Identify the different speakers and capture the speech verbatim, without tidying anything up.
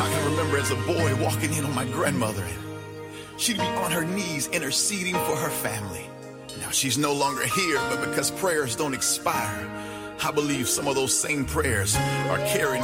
Speaker 1: I can remember as a boy walking in on my grandmother, and she'd be on her knees interceding for her family. Now she's no longer here, but because prayers don't expire, I believe some of those same prayers are carrying